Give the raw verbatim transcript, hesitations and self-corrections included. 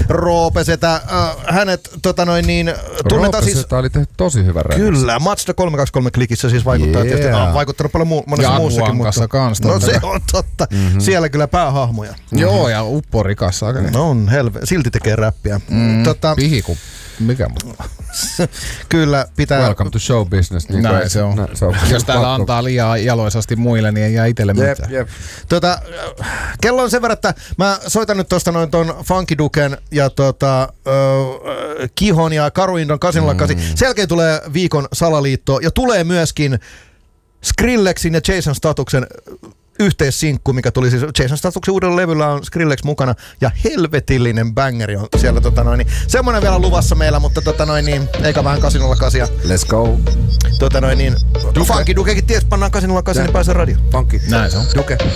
Roope Setä, äh, hänet tota noin niin tunnetaan siis... Roope Setä oli tehty tosi hyvä remix. Kyllä, Mazda kolme kaksi kolme klikissä siis vaikuttaa yeah. tietysti. On vaikuttanut paljon muu, monessa Jan muussakin. Huan kanssa kans. No se on totta. Mm-hmm. Siellä kyllä päähahmoja. Mm-hmm. Joo, ja Upporikas. No on helve. Silti tekee räppiä. Mm, tota, pihiku. Mikä muuta? Kyllä pitää... Welcome to show business. Niin näin se on. Näin, se on. Jos täällä antaa liian jaloisasti muille, niin ei jää itselle jep, mitään. Jep. Tota, kello on sen verran, että mä soitan nyt tosta noin ton Funky Duken ja tota, äh, Kihon ja Karuindon kasinolakasi. Mm. Sen jälkeen tulee viikon salaliitto ja tulee myöskin Skrillexin ja Jason Statuksen yhteissinkku, mikä tuli siis Jason Statuksen uudella levyllä on Skrillex mukana ja helvetillinen bangeri on siellä tota noin, niin semmonen vielä luvassa meillä, mutta tota noin niin, eikä vähän kasinolla kasia. Let's go. Tota noin niin, Funky Dukekin ties pannaan kasinolla kasia, niin pääsee radio. Funky. Näin se on. Duke.